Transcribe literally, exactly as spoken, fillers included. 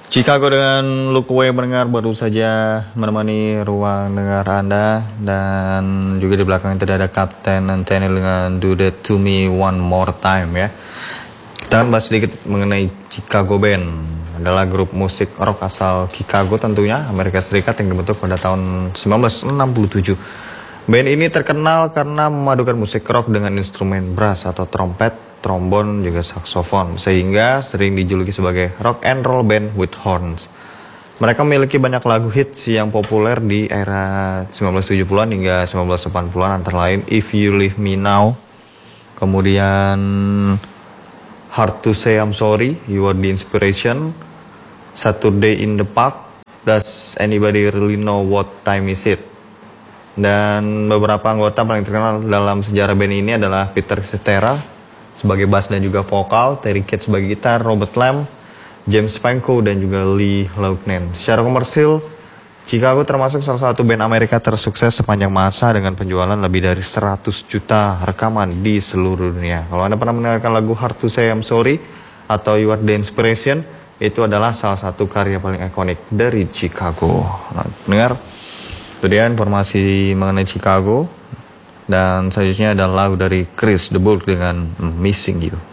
Chicago dengan Look Away mendengar baru saja menemani ruang dengar Anda. Dan juga di belakang tadi ada Captain Anthony dengan Do That To Me One More Time ya. Kita akan bahas sedikit mengenai Chicago Band. Adalah grup musik rock asal Chicago tentunya, Amerika Serikat, yang dibentuk pada tahun sembilan belas enam puluh tujuh. Band ini terkenal karena memadukan musik rock dengan instrumen brass atau trompet, trombon, juga saksofon, sehingga sering dijuluki sebagai rock and roll band with horns. Mereka memiliki banyak lagu hits yang populer di era sembilan belas tujuh puluhan hingga sembilan belas delapan puluhan, antara lain If You Leave Me Now, kemudian Hard to Say I'm Sorry, You Are the Inspiration, Saturday in the Park, Does Anybody Really Know What Time Is It? Dan beberapa anggota paling terkenal dalam sejarah band ini adalah Peter Cetera sebagai bass dan juga vokal, Terry Kidd sebagai gitar, Robert Lamb, James Pankow, dan juga Lee Loughnane. Secara komersil, Chicago termasuk salah satu band Amerika tersukses sepanjang masa dengan penjualan lebih dari seratus juta rekaman di seluruh dunia. Kalau Anda pernah mendengarkan lagu Hard to Say I'm Sorry atau You Are the Inspiration, itu adalah salah satu karya paling ikonik dari Chicago. Nah, dengar, itu dia informasi mengenai Chicago. Dan selanjutnya ada lagu dari Chris de Burgh dengan Missing You.